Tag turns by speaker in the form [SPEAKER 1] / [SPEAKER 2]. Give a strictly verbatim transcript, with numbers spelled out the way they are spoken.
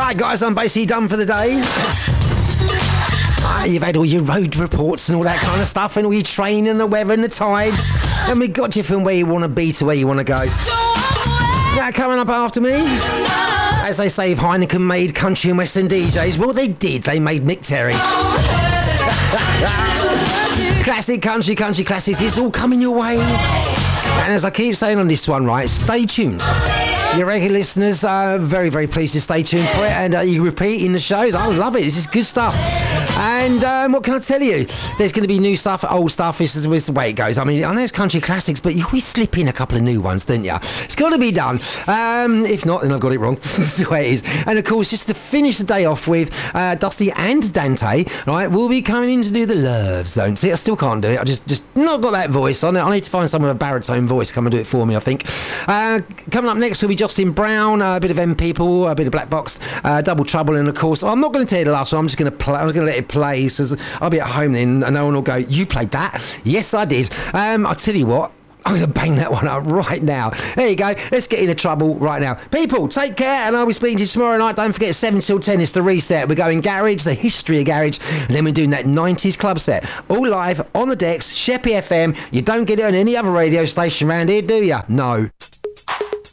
[SPEAKER 1] Right, guys, I'm basically done for the day. Ah, you've had all your road reports and all that kind of stuff, and all your training and the weather and the tides, and we got you from where you want to be to where you want to go. Now, coming up after me, as they say, if Heineken made country and western D Js, well, they did. They made Nick Terry. Classic country, country classics. It's all coming your way. And as I keep saying on this one, right, stay tuned. Your regular listeners are very, very pleased to stay tuned for it, and uh, you repeat in the shows. I love it. This is good stuff. And um, what can I tell you? There's going to be new stuff, old stuff. This is, this is the way it goes. I mean, I know it's country classics, but you always slip in a couple of new ones, don't you? It's got to be done. Um, if not, then I've got it wrong. That's the way it is. And of course, just to finish the day off with, uh, Dusty and Dante, right, will be coming in to do the Love Zone. See, I still can't do it. I just, just not got that voice on it. I need to find someone with a baritone voice to come and do it for me, I think. Uh, coming up next will be Justin Brown, uh, a bit of M People, a bit of Black Box, uh, Double Trouble, and of course, I'm not going to tell you the last one. I'm just going to play. I'm going to let it play. So I'll be at home then, and no one will go, "You played that?" Yes, I did. Um, I'll tell you what. I'm going to bang that one up right now. There you go. Let's get into trouble right now. People, take care, and I'll be speaking to you tomorrow night. Don't forget, seven till ten is the reset. We're going garage, the history of garage, and then we're doing that nineties club set. All live, on the decks, Sheppey F M. You don't get it on any other radio station around here, do you? No.